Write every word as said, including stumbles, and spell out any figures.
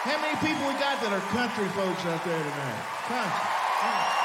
How many people we got that are country folks out there tonight? Country.